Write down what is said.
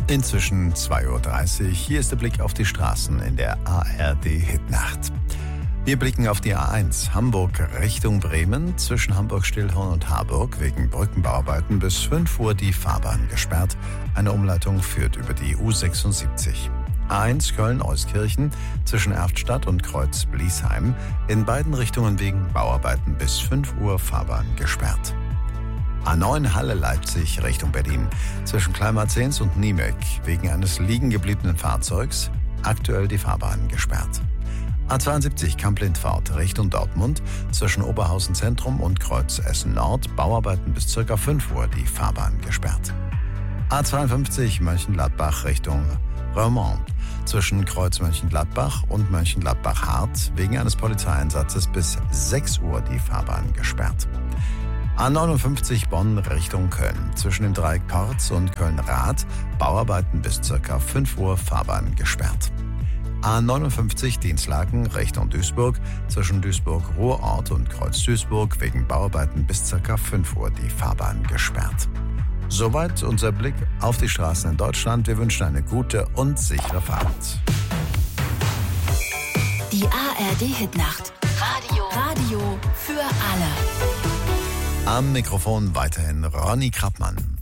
Inzwischen 2:30 Uhr. Hier ist der Blick auf die Straßen in der ARD-Hitnacht. Wir blicken auf die A1 Hamburg Richtung Bremen. Zwischen Hamburg-Stillhorn und Harburg wegen Brückenbauarbeiten bis 5 Uhr die Fahrbahn gesperrt. Eine Umleitung führt über die U76. A1 Köln-Euskirchen zwischen Erftstadt und Kreuz-Bliesheim. In beiden Richtungen wegen Bauarbeiten bis 5 Uhr Fahrbahn gesperrt. A9 Halle-Leipzig Richtung Berlin. Zwischen Kleinmarzens und Niemek wegen eines liegen gebliebenen Fahrzeugs aktuell die Fahrbahn gesperrt. A72 Kamp-Lindfort Richtung Dortmund. Zwischen Oberhausen Zentrum und Kreuz Essen Nord. Bauarbeiten bis ca. 5 Uhr die Fahrbahn gesperrt. A52 Mönchengladbach Richtung Roermond. Zwischen Kreuz Mönchengladbach und Mönchengladbach-Hart wegen eines Polizeieinsatzes bis 6 Uhr die Fahrbahn gesperrt. A59 Bonn Richtung Köln. Zwischen dem Dreieck Porz und Köln-Rath Bauarbeiten bis ca. 5 Uhr Fahrbahn gesperrt. A59 Dinslaken Richtung Duisburg. Zwischen Duisburg-Ruhrort und Kreuz-Duisburg wegen Bauarbeiten bis ca. 5 Uhr die Fahrbahn gesperrt. Soweit unser Blick auf die Straßen in Deutschland. Wir wünschen eine gute und sichere Fahrt. Die ARD-Hitnacht. Radio für alle. Am Mikrofon weiterhin Ronny Krappmann.